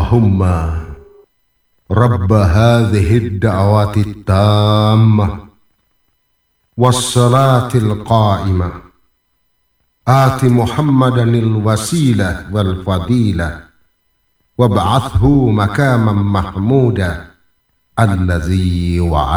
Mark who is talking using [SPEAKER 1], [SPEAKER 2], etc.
[SPEAKER 1] اللهم رب هذه الدعوات التامة والصلاة القائمة آت محمدا الوسيلة والفضيلة وابعثه مكاما محمودا الذي وعده.